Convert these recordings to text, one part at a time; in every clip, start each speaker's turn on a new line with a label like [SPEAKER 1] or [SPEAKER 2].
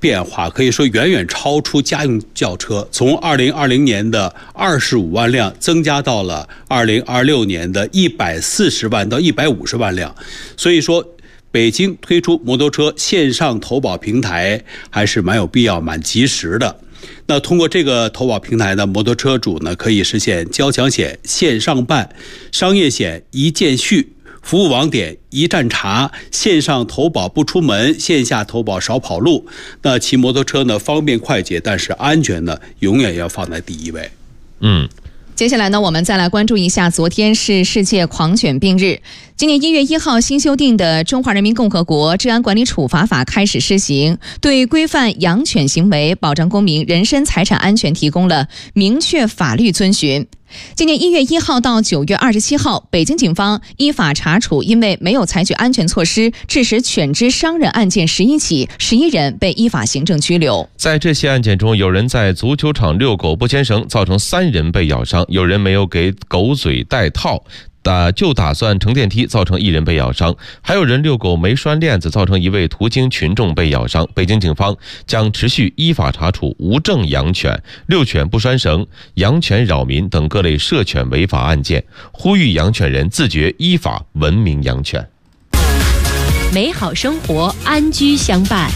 [SPEAKER 1] 变化可以说远远超出家用轿车，从2020年的25万辆增加到了2026年的140万到150万辆。所以说北京推出摩托车线上投保平台还是蛮有必要、蛮及时的。那通过这个投保平台呢，摩托车主呢可以实现交强险线上办、商业险一键续、服务网点一站查、线上投保不出门、线下投保少跑路。那骑摩托车呢方便快捷，但是安全呢永远要放在第一位。
[SPEAKER 2] 接下来呢，我们再来关注一下，昨天是世界狂犬病日。今年1月1号新修订的《中华人民共和国治安管理处罚法》开始施行，对规范养犬行为、保障公民人身财产安全提供了明确法律遵循。今年1月1号到9月27号，北京警方依法查处因为没有采取安全措施致使犬只伤人案件11起，11人被依法行政拘留。
[SPEAKER 3] 在这些案件中，有人在足球场遛狗不牵绳，造成3人被咬伤；有人没有给狗嘴戴套，就打算乘电梯，造成1人被咬伤；还有人遛狗没拴链子，造成1位途经群众被咬伤。北京警方将持续依法查处无证养犬、遛犬不拴绳、养犬扰民等各类涉犬违法案件，呼吁养犬人自觉依法文明养犬。
[SPEAKER 4] 美好生活，安居相伴。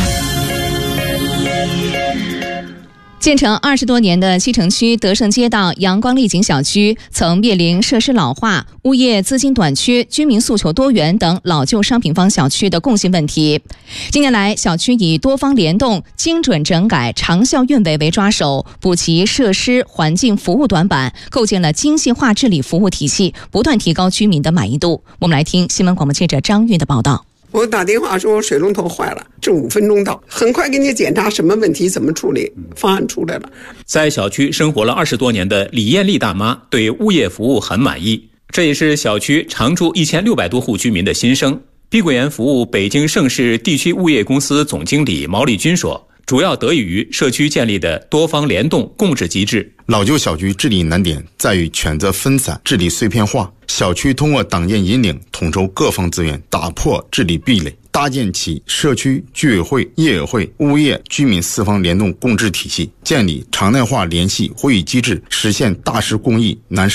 [SPEAKER 2] 建成20多年的西城区德胜街道阳光丽景小区，曾面临设施老化、物业资金短缺、居民诉求多元等老旧商品房小区的共性问题。近年来，小区以多方联动、精准整改、长效运维为抓手，补齐设施环境服务短板，构建了精细化治理服务体系，不断提高居民的满意度。我们来听新闻广播记者张韵的报道。
[SPEAKER 5] 我打电话说水龙头坏了，这5分钟到，很快给你检查什么问题怎么处理，方案出来了。
[SPEAKER 6] 在小区生活了20多年的李艳丽大妈对物业服务很满意，这也是小区常住1600多户居民的心声。碧桂园服务北京盛世地区物业公司总经理毛立军说，主要得益于社区建立的多方联动共治机制。
[SPEAKER 7] 老旧小区治理难点在于权责分散、治理碎片化。小区通过党建引领，统筹各方资源，打破治理壁垒，搭建起社区、居委会、业委会、物业、居民4方联动共治体系，建立常态化联系会议机制，实现大事公益、难事